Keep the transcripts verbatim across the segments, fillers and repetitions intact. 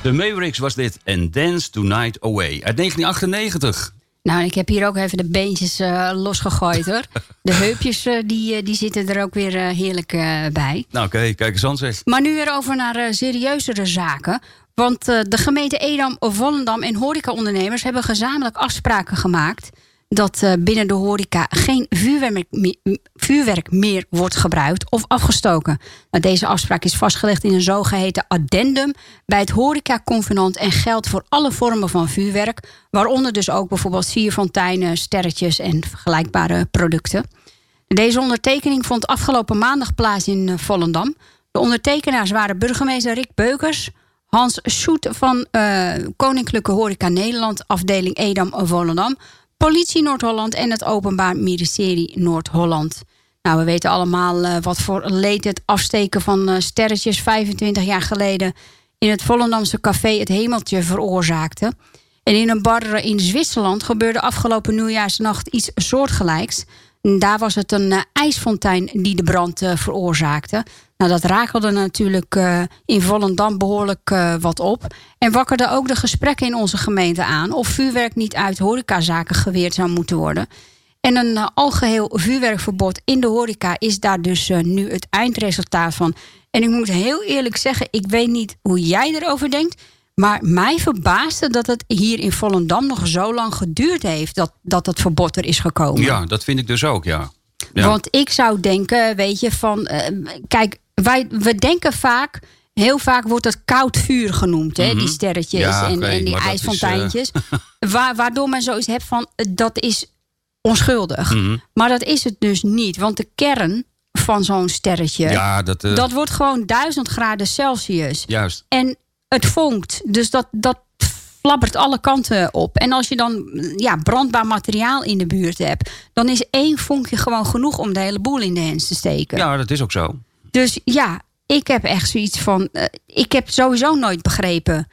De Mavericks was dit. En Dance Tonight Away. Uit negentien achtennegentig. Nou, ik heb hier ook even de beentjes uh, losgegooid, hoor. De heupjes uh, die, uh, die zitten er ook weer uh, heerlijk uh, bij. Nou, oké, okay, kijk eens aan zeg. Maar nu weer over naar uh, serieuzere zaken. Want uh, de gemeente Edam, Volendam en horecaondernemers hebben gezamenlijk afspraken gemaakt dat uh, binnen de horeca geen vuurwerk meer, vuurwerk meer wordt gebruikt of afgestoken. Nou, deze afspraak is vastgelegd in een zogeheten addendum bij het horecaconvenant en geldt voor alle vormen van vuurwerk, waaronder dus ook bijvoorbeeld sierfonteinen, sterretjes en vergelijkbare producten. Deze ondertekening vond afgelopen maandag plaats in uh, Volendam. De ondertekenaars waren burgemeester Rick Beukers, Hans Schoet van uh, Koninklijke Horeca Nederland, afdeling Edam-Volendam, Politie Noord-Holland en het Openbaar Ministerie Noord-Holland. Nou, we weten allemaal uh, wat voor leed het afsteken van uh, sterretjes vijfentwintig jaar geleden in het Volendamse café Het Hemeltje veroorzaakte. En in een bar in Zwitserland gebeurde afgelopen nieuwjaarsnacht iets soortgelijks. En daar was het een uh, ijsfontein die de brand uh, veroorzaakte. Nou, dat rakelde natuurlijk uh, in Volendam behoorlijk uh, wat op. En wakkerde ook de gesprekken in onze gemeente aan of vuurwerk niet uit horecazaken geweerd zou moeten worden. En een uh, algeheel vuurwerkverbod in de horeca is daar dus uh, nu het eindresultaat van. En ik moet heel eerlijk zeggen, ik weet niet hoe jij erover denkt, maar mij verbaasde dat het hier in Volendam nog zo lang geduurd heeft dat, dat het verbod er is gekomen. Ja, dat vind ik dus ook, ja. ja. Want ik zou denken, weet je, van uh, kijk, wij, we denken vaak, heel vaak wordt het koud vuur genoemd, hè, mm-hmm. die sterretjes ja, en, okay, en die ijsfonteintjes. Uh... Wa- waardoor men zoiets heeft van, uh, dat is onschuldig. Mm-hmm. Maar dat is het dus niet, want de kern van zo'n sterretje, ja, dat, uh... dat wordt gewoon duizend graden Celsius. Juist. En het vonkt, dus dat, dat flappert alle kanten op. En als je dan ja, brandbaar materiaal in de buurt hebt, dan is één vonkje gewoon genoeg om de hele boel in de hens te steken. Ja, dat is ook zo. Dus ja, ik heb echt zoiets van, Uh, ik heb sowieso nooit begrepen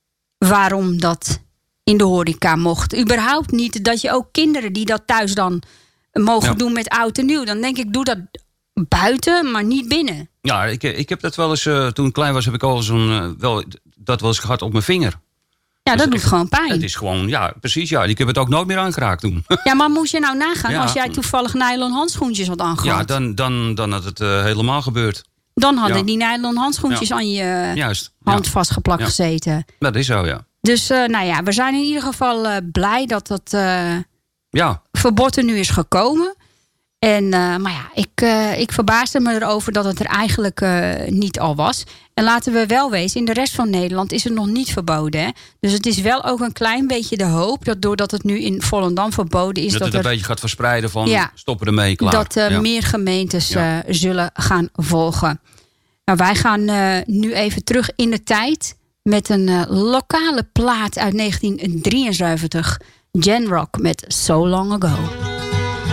waarom dat in de horeca mocht. Überhaupt niet dat je ook kinderen die dat thuis dan mogen ja. doen met oud en nieuw. Dan denk ik, doe dat buiten, maar niet binnen. Ja, ik, ik heb dat wel eens, uh, toen ik klein was, heb ik al zo'n, uh, wel, dat wel eens gehad op mijn vinger. Ja, dus dat doet echt, gewoon pijn. Het is gewoon, ja, precies, ja. Ik heb het ook nooit meer aangeraakt toen. Ja, maar moest je nou nagaan ja. als jij toevallig nylon handschoentjes had aangehad? Ja, dan, dan, dan had het uh, helemaal gebeurd. Dan hadden ja. die nylon handschoentjes ja. aan je Juist. hand ja. vastgeplakt ja. gezeten. Dat is zo, ja. Dus uh, nou ja, we zijn in ieder geval uh, blij dat dat uh, ja. verbod er nu is gekomen. En, uh, maar ja, ik, uh, ik verbaasde me erover dat het er eigenlijk uh, niet al was. En laten we wel wezen, in de rest van Nederland is het nog niet verboden. Hè? Dus het is wel ook een klein beetje de hoop dat doordat het nu in Volendam verboden is, dat, dat het een er, beetje gaat verspreiden van ja, stoppen ermee, klaar. Dat uh, ja. meer gemeentes ja. uh, zullen gaan volgen. Nou, wij gaan uh, nu even terug in de tijd met een uh, lokale plaat uit negentien drieënzeventig. Jen Rock met So Long Ago.